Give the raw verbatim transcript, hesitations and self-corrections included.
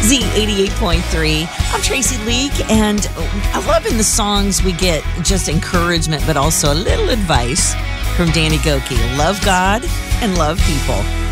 Z eighty-eight point three. I'm Tracy Leake, and I love in the songs we get just encouragement, but also a little advice from Danny Gokey. Love God and love people.